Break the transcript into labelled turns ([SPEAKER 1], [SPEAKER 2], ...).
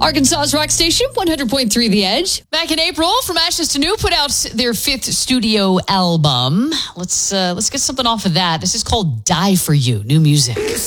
[SPEAKER 1] Arkansas's rock station, 100.3 The Edge. Back in April, From Ashes to New put out their 5th studio album. Let's get something off of that. This is called Die For You, new music.